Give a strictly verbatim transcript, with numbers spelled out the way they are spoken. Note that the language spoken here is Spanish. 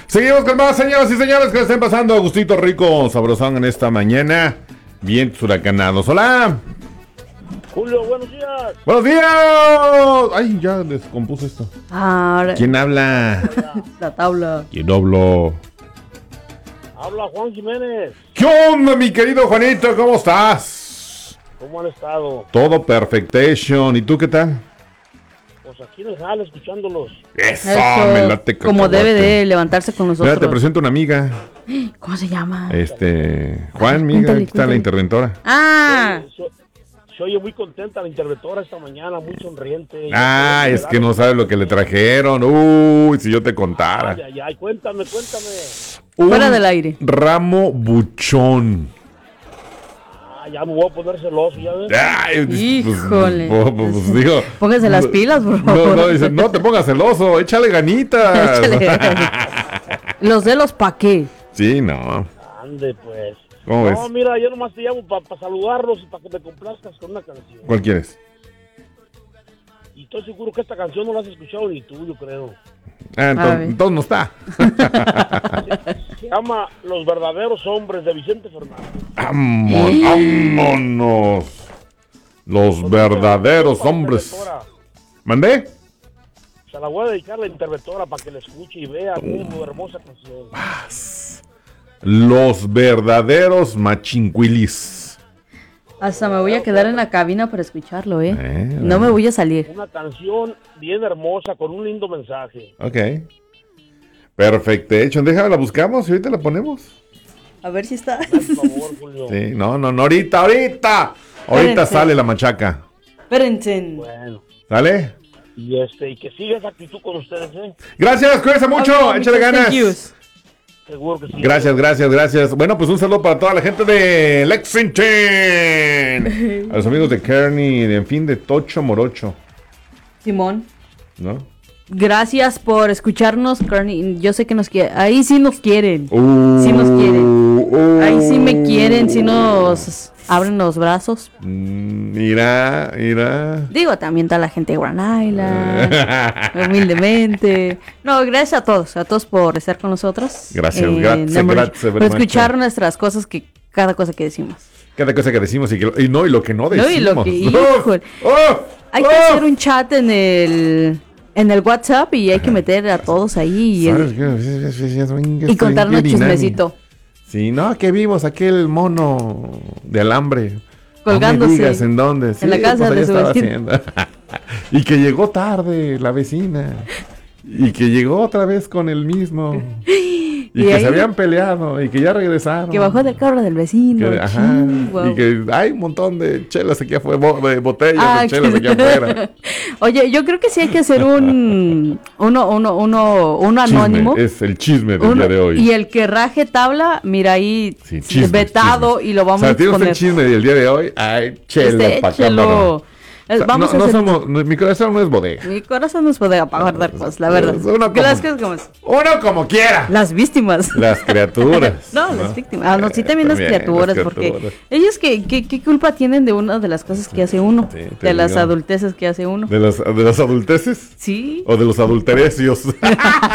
Seguimos con más, señoras y señores, que le estén pasando a gustito rico, sabrosón en esta mañana. Bien huracanados. Hola. Julio, buenos días. Buenos días. Ay, ya descompuso esto. Ahora, ¿Quién habla? la tabla. ¿Quién habló? Habla Juan Jiménez. ¿Qué onda, mi querido Juanito? ¿Cómo estás? ¿Cómo han estado? Todo perfectation. ¿Y tú qué tal? Pues aquí en el jale, escuchándolos. Eso, Eso, me late como cacahuate. debe de levantarse con nosotros. Mira, te presento una amiga. ¿Cómo se llama? Este, Juan, amiga, Cuéntale, aquí está la cuéntale. interventora. Ah, Se, se oye muy contenta la interventora esta mañana, muy sonriente. Ah, es que no sabes lo que le trajeron. Uy, si yo te contara. Ay, ay, ay, cuéntame, cuéntame. Un fuera del aire. ramo buchón. Ah, ya me voy a poner celoso, ya ves. Ay, Híjole. Pues, pues, pues, digo, Póngase las pilas, por favor. No, no, dice, no te pongas celoso, échale ganitas. Échale. Los de los pa' qué. Sí, no. Ande, pues. ¿Cómo No, ves? mira, yo nomás te llamo para saludarlos y para que me complazcas con una canción. ¿Cuál quieres? Y estoy seguro que esta canción no la has escuchado ni tú, yo creo. Ah, A entonces, ver. entonces no está. Se llama Los Verdaderos Hombres, de Vicente Fernández. Vámonos, vámonos. Los verdaderos Para la hombres. interventora. ¿Mandé? Se la voy a dedicar a la interventora para que la escuche y vea cómo hermosa canción. Los verdaderos machincuilis. Hasta me voy a quedar en la cabina para escucharlo, ¿eh? Eh, No me voy a salir. Una canción bien hermosa con un lindo mensaje. Ok. Perfecto. Hecho, déjame la buscamos y ahorita la ponemos. A ver si está. Por favor, Julio. Sí, no, no, no, ahorita, ahorita. Ahorita Espérense. sale la machaca. Espérense. Bueno, ¿Sale? y este, y que siga esa actitud con ustedes, ¿eh? Gracias, cuídense mucho, Ok, échale muchas ganas. thank yous. Seguro que sí. Gracias, gracias, gracias. Bueno, pues un saludo para toda la gente de Lexington. A los amigos de Kearney, en fin, de Tocho Morocho, Simón. ¿no? Gracias por escucharnos, Carney. Yo sé que nos quieren. Ahí sí nos quieren. Uh, Sí nos quieren. uh, Ahí sí me quieren, sí nos abren los brazos. Mm, Mira, mira. Digo, también está la gente de Grand Island, humildemente. No, gracias a todos, a todos por estar con nosotros. Gracias, Eh, gracias, no, por- gracias, Por very much. escuchar nuestras cosas, que cada cosa que decimos. Cada cosa que decimos y, que, y no, y lo que no decimos. No, y lo que- ¡Oh! híjole. ¡Oh! Hay que ¡Oh! hacer un chat en el en el WhatsApp y hay que meter a todos ahí y, ¿Sabes qué? y contarnos chismecito. Sí, no, que vimos aquel mono de alambre. Colgándose No me digas en dónde. Sí, en la casa pues allá de su estaba vecino. haciendo. Y que llegó tarde la vecina. Y que llegó otra vez con el mismo. Y, Y que ahí- se habían peleado y que ya regresaron. Que bajó del carro del vecino. Que- ajá, Chin, guau. y que hay un montón de chelas aquí afuera, bo- de botellas Ah, de chelas aquí que- afuera. Oye, yo creo que sí hay que hacer un uno uno uno uno Chisme, anónimo. es el chisme del Uno- día de hoy. Y el que raje tabla, mira ahí Sí, chismes, vetado chismes. y lo vamos o sea, a ¿tiene usted exponer. chisme del día de hoy? Ay, chela, Este, pa' acá, échelo. mano. Eh, O sea, Vamos no, a no hacer- somos, no, mi corazón no es bodega. Mi corazón nos puede apagar dar cosas, la verdad. Es una Que las como- cosas como es. Uno como quiera. Las víctimas. Las criaturas. No, las víctimas. Ah, no, sí, también las También, criaturas, las porque criaturas. ellos que, que- qué culpa tienen de una de las cosas que hace uno, Sí, te de las digo. adulteces que hace uno. ¿De las, de las adulteces? Sí. ¿O de los adulterecios?